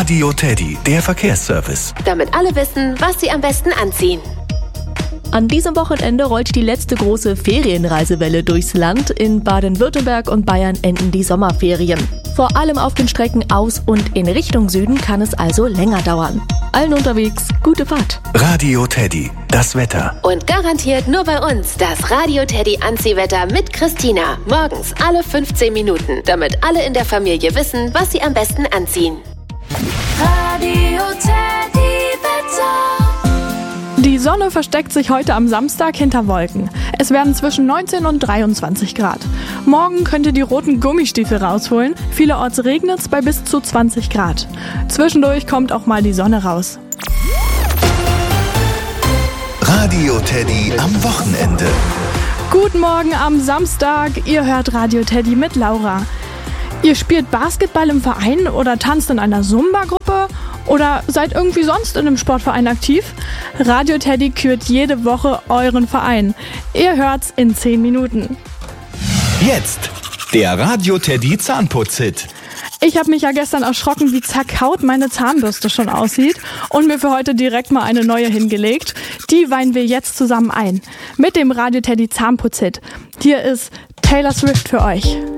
Radio Teddy, der Verkehrsservice. Damit alle wissen, was sie am besten anziehen. An diesem Wochenende rollt die letzte große Ferienreisewelle durchs Land. In Baden-Württemberg und Bayern enden die Sommerferien. Vor allem auf den Strecken aus und in Richtung Süden kann es also länger dauern. Allen unterwegs, gute Fahrt. Radio Teddy, das Wetter. Und garantiert nur bei uns das Radio Teddy Anziehwetter mit Christina. Morgens alle 15 Minuten, damit alle in der Familie wissen, was sie am besten anziehen. Radio Teddy Wetter. Die Sonne versteckt sich heute am Samstag hinter Wolken. Es werden zwischen 19 und 23 Grad. Morgen könnt ihr die roten Gummistiefel rausholen. Vielerorts regnet es bei bis zu 20 Grad. Zwischendurch kommt auch mal die Sonne raus. Radio Teddy am Wochenende. Guten Morgen am Samstag. Ihr hört Radio Teddy mit Laura. Ihr spielt Basketball im Verein oder tanzt in einer Zumba-Gruppe oder seid irgendwie sonst in einem Sportverein aktiv? Radio Teddy kürt jede Woche euren Verein. Ihr hört's in 10 Minuten. Jetzt der Radio Teddy Zahnputz-Hit. Ich habe mich ja gestern erschrocken, wie zerkaut meine Zahnbürste schon aussieht und mir für heute direkt mal eine neue hingelegt. Die weihen wir jetzt zusammen ein mit dem Radio Teddy Zahnputz-Hit. Hier ist Taylor Swift für euch.